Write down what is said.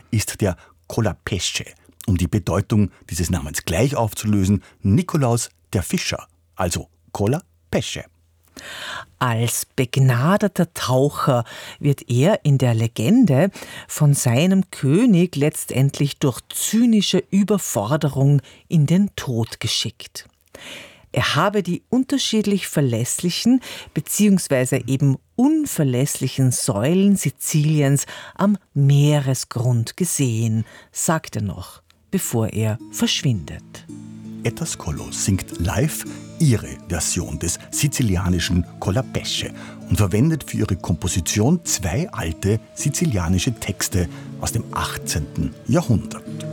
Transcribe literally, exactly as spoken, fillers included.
ist der Colapesce. Um die Bedeutung dieses Namens gleich aufzulösen, Nikolaus der Fischer, also Colapesce. Als begnadeter Taucher wird er in der Legende von seinem König letztendlich durch zynische Überforderung in den Tod geschickt. Er habe die unterschiedlich verlässlichen bzw. eben unverlässlichen Säulen Siziliens am Meeresgrund gesehen, sagt er noch, bevor er verschwindet. Etascolo singt live ihre Version des sizilianischen Colapesce und verwendet für ihre Komposition zwei alte sizilianische Texte aus dem achtzehnten Jahrhundert.